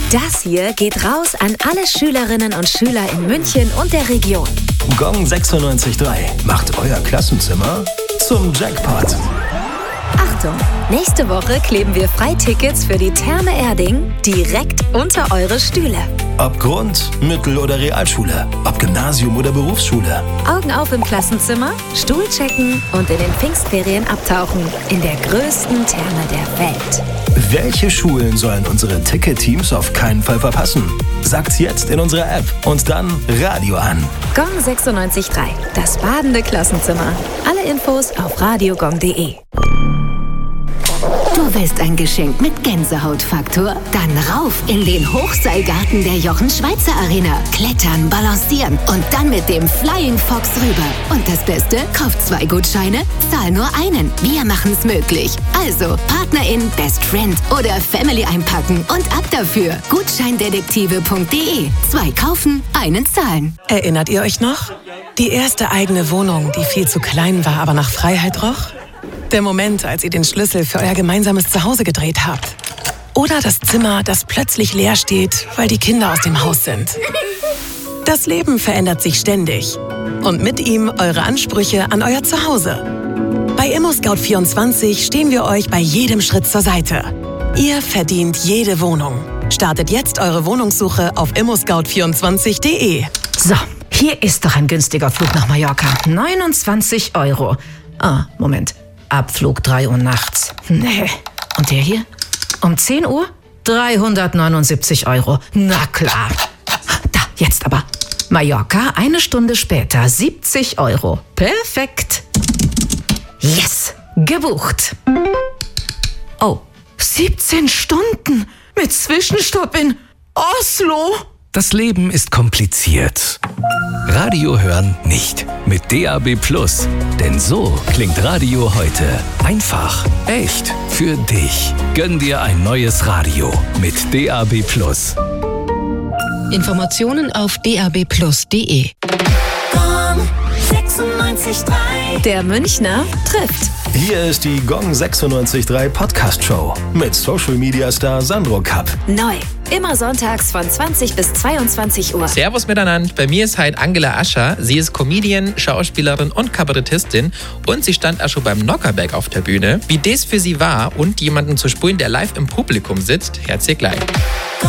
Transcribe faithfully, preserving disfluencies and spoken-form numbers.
Das hier geht raus an alle Schülerinnen und Schüler in München und der Region. Gong sechsundneunzig Komma drei macht euer Klassenzimmer zum Jackpot. Achtung, nächste Woche kleben wir Freitickets für die Therme Erding direkt unter eure Stühle. Ob Grund-, Mittel- oder Realschule, ob Gymnasium oder Berufsschule. Augen auf im Klassenzimmer, Stuhl checken und in den Pfingstferien abtauchen in der größten Therme der Welt. Welche Schulen sollen unsere Ticket-Teams auf keinen Fall verpassen? Sagt's jetzt in unserer App und dann Radio an. Gong sechsundneunzig Komma drei, das badende Klassenzimmer. Alle Infos auf radiogong punkt de. Du willst ein Geschenk mit Gänsehautfaktor? Dann rauf in den Hochseilgarten der Jochen-Schweizer-Arena. Klettern, balancieren und dann mit dem Flying Fox rüber. Und das Beste? Kauf zwei Gutscheine, zahl nur einen. Wir machen's möglich. Also Partnerin, Best Friend oder Family einpacken und ab dafür. Gutscheindetektive punkt de. Zwei kaufen, einen zahlen. Erinnert ihr euch noch? Die erste eigene Wohnung, die viel zu klein war, aber nach Freiheit roch? Der Moment, als ihr den Schlüssel für euer gemeinsames Zuhause gedreht habt. Oder das Zimmer, das plötzlich leer steht, weil die Kinder aus dem Haus sind. Das Leben verändert sich ständig. Und mit ihm eure Ansprüche an euer Zuhause. Bei ImmoScout vierundzwanzig stehen wir euch bei jedem Schritt zur Seite. Ihr verdient jede Wohnung. Startet jetzt eure Wohnungssuche auf immo scout vierundzwanzig punkt de. So, hier ist doch ein günstiger Flug nach Mallorca. neunundzwanzig Euro. Ah, Moment. Abflug drei Uhr nachts. Nee. Und der hier? Um zehn Uhr? dreihundertneunundsiebzig Euro. Na klar. Da, jetzt aber. Mallorca, eine Stunde später, siebzig Euro. Perfekt. Yes, gebucht. Oh, siebzehn Stunden mit Zwischenstopp in Oslo. Das Leben ist kompliziert. Radio hören nicht. Mit D A B Plus. Denn so klingt Radio heute. Einfach, echt, für dich. Gönn dir ein neues Radio mit D A B Plus. Informationen auf d a b plus punkt de. Der Münchner trifft. Hier ist die Gong sechsundneunzig Komma drei Podcast-Show mit Social-Media-Star Sandro Kapp. Neu. Immer sonntags von zwanzig bis zweiundzwanzig Uhr. Servus miteinander. Bei mir ist heute Angela Ascher. Sie ist Comedian, Schauspielerin und Kabarettistin. Und sie stand auch schon beim Nockerberg auf der Bühne. Wie das für sie war und jemanden zu spulen, der live im Publikum sitzt, hört ihr gleich.